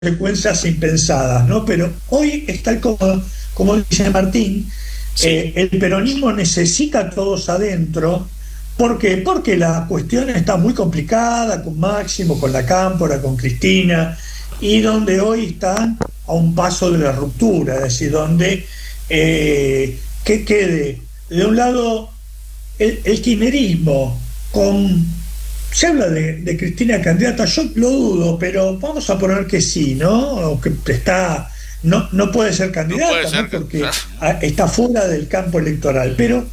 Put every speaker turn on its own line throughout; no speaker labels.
consecuencias impensadas, ¿no? Pero hoy es tal como dice Martín, el peronismo necesita a todos adentro. ¿Por qué? Porque la cuestión está muy complicada con Máximo, con la Cámpora, con Cristina, y donde hoy están a un paso de la ruptura, es decir, donde que quede de un lado el kirchnerismo se habla de Cristina candidata, yo lo dudo, pero vamos a poner que sí, ¿no? O que no puede ser candidata,
no puede ser,
¿no? Porque está fuera del campo electoral. Pero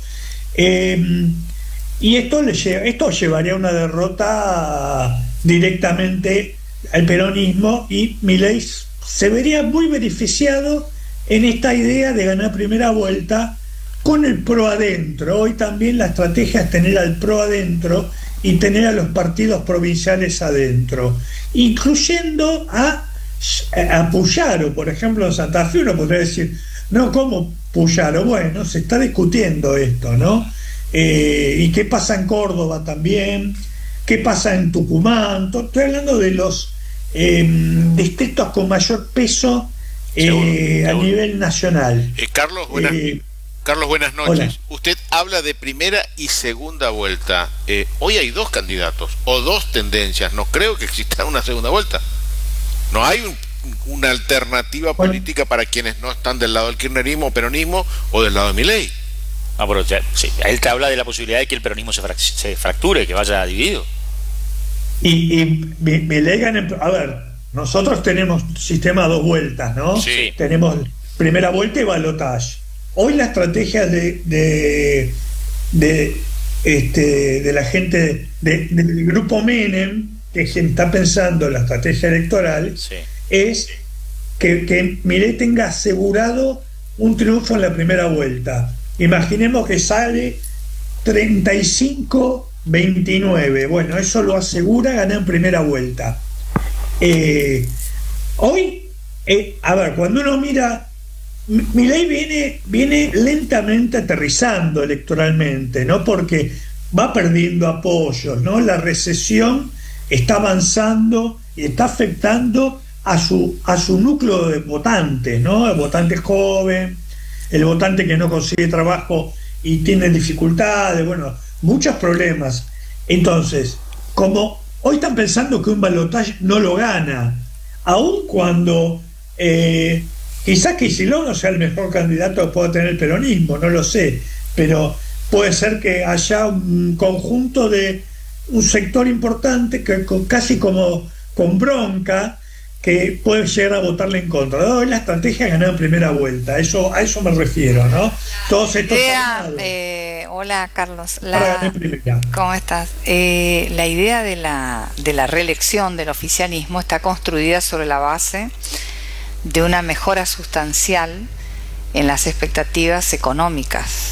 y esto llevaría a una derrota directamente al peronismo, y Milei se vería muy beneficiado en esta idea de ganar primera vuelta con el PRO adentro. Hoy también la estrategia es tener al PRO adentro y tener a los partidos provinciales adentro, incluyendo a Puyaro, por ejemplo. En Santa Fe uno podría decir, no, ¿cómo Puyaro? Bueno, se está discutiendo esto, ¿no? ¿Y qué pasa en Córdoba también? ¿Qué pasa en Tucumán? Estoy hablando de los distritos con mayor peso a nivel nacional.
Carlos, buenas noches.
Hola.
Usted habla de primera y segunda vuelta. Hoy hay dos candidatos o dos tendencias. No creo que exista una segunda vuelta. No hay una alternativa política para quienes no están del lado del kirchnerismo o peronismo o del lado de Milei.
Ah, pero sí, él te habla de la posibilidad de que el peronismo se fracture, que vaya dividido.
Y Milei gana. A ver, nosotros tenemos sistema a dos vueltas, ¿no?
Sí.
Tenemos primera vuelta y balotaje. Hoy la estrategia de la gente del grupo Menem, que está pensando en la estrategia electoral, es que Milei tenga asegurado un triunfo en la primera vuelta. Imaginemos que sale 35-29. Bueno, eso lo asegura ganar en primera vuelta. Hoy, a ver, cuando uno mira, Milei viene lentamente aterrizando electoralmente, ¿no? Porque va perdiendo apoyos, ¿no? La recesión está avanzando y está afectando a su núcleo de votantes, ¿no? El votante joven, el votante que no consigue trabajo y tiene dificultades, bueno, muchos problemas. Entonces, como hoy están pensando que un balotaje no lo gana, aun cuando quizás Kicillof no sea el mejor candidato que pueda tener el peronismo, no lo sé, pero puede ser que haya un conjunto de un sector importante que casi como con bronca, que puede llegar a votarle en contra. No, es la estrategia de ganar en primera vuelta, a eso me refiero, ¿no? Todos estos
hola Carlos, ¿cómo estás? La idea de la reelección del oficialismo está construida sobre la base de una mejora sustancial en las expectativas económicas.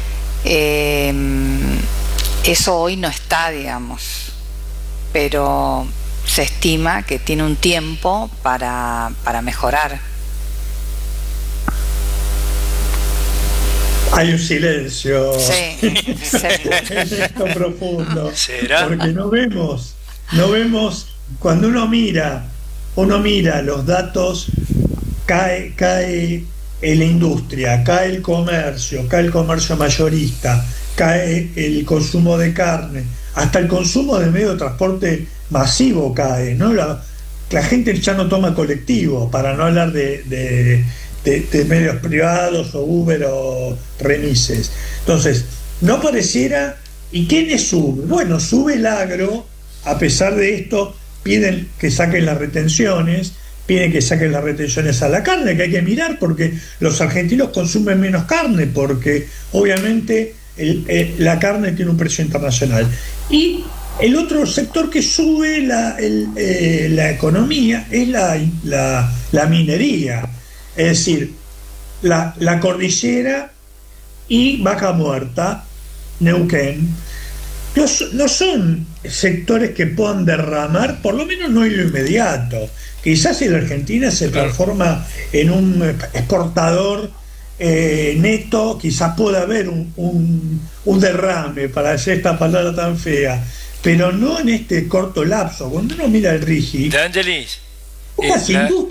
Eso hoy no está, digamos, pero se estima que tiene un tiempo para mejorar.
Hay un silencio.
Sí.
Profundo.
¿Será?
Porque no vemos, cuando uno mira los datos, cae la industria, cae el comercio mayorista, cae el consumo de carne, hasta el consumo de medio de transporte masivo cae, ¿no? La gente ya no toma colectivo, para no hablar de medios privados o Uber o remises. Entonces, no pareciera. ¿Y quiénes suben? Bueno, sube el agro. A pesar de esto, piden que saquen las retenciones a la carne, que hay que mirar, porque los argentinos consumen menos carne, porque obviamente la carne tiene un precio internacional. Y el otro sector que sube la economía es la minería, es decir, la cordillera y Vaca Muerta, Neuquén. No son sectores que puedan derramar, por lo menos no en lo inmediato. Quizás si la Argentina se transforma en un exportador neto, quizás pueda haber un derrame, para decir esta palabra tan fea, pero no en este corto lapso. Cuando uno mira el RIGI,
De Angelis,
Las industrias